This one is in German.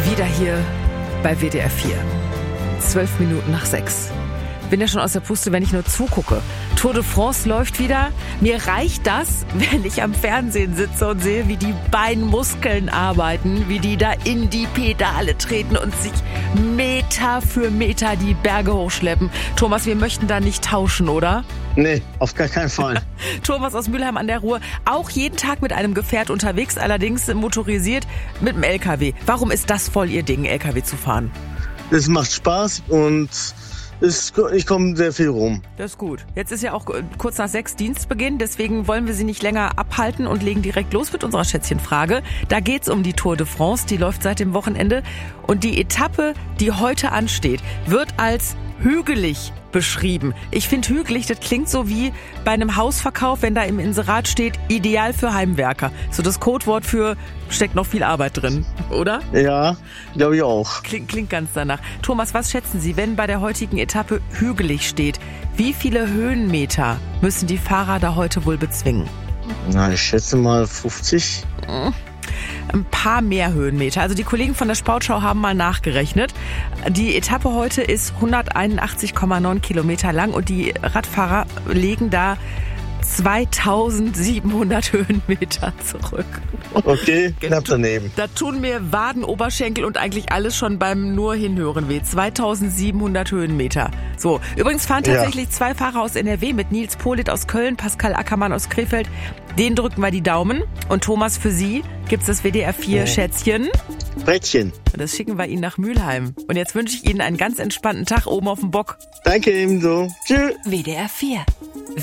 Wieder hier bei WDR 4. 12 Minuten nach 6. Bin ja schon aus der Puste, wenn ich nur zugucke. Tour de France läuft wieder. Mir reicht das, wenn ich am Fernsehen sitze und sehe, wie die Beinmuskeln arbeiten, wie die da in die Pedale treten und sich Meter für Meter die Berge hochschleppen. Thomas, wir möchten da nicht tauschen, oder? Nee, auf gar keinen Fall. Thomas aus Mülheim an der Ruhr, auch jeden Tag mit einem Gefährt unterwegs, allerdings motorisiert mit dem LKW. Warum ist das voll Ihr Ding, LKW zu fahren? Es macht Spaß und ich komme sehr viel rum. Das ist gut. Jetzt ist ja auch kurz nach 6 Dienstbeginn, deswegen wollen wir Sie nicht länger abhalten und legen direkt los mit unserer Schätzchenfrage. Da geht's um die Tour de France, die läuft seit dem Wochenende und die Etappe, die heute ansteht, wird als hügelig beschrieben. Ich finde hügelig, das klingt so wie bei einem Hausverkauf, wenn da im Inserat steht, ideal für Heimwerker. So das Codewort für steckt noch viel Arbeit drin, oder? Ja, glaube ich auch. Klingt ganz danach. Thomas, was schätzen Sie, wenn bei der heutigen Etappe hügelig steht? Wie viele Höhenmeter müssen die Fahrer da heute wohl bezwingen? Na, ich schätze mal 50. Ein paar mehr Höhenmeter. Also die Kollegen von der Sportschau haben mal nachgerechnet. Die Etappe heute ist 181,9 Kilometer lang und die Radfahrer legen da 2700 Höhenmeter zurück. Okay, knapp daneben. Da tun mir Waden, Oberschenkel und eigentlich alles schon beim nur Hinhören weh. 2700 Höhenmeter. So, übrigens fahren tatsächlich 2 Fahrer aus NRW mit Nils Polit aus Köln, Pascal Ackermann aus Krefeld. Denen drücken wir die Daumen. Und Thomas, für Sie gibt's das WDR 4 Schätzchen. Brettchen. Und das schicken wir Ihnen nach Mülheim. Und jetzt wünsche ich Ihnen einen ganz entspannten Tag oben auf dem Bock. Danke ebenso. Tschüss. WDR 4.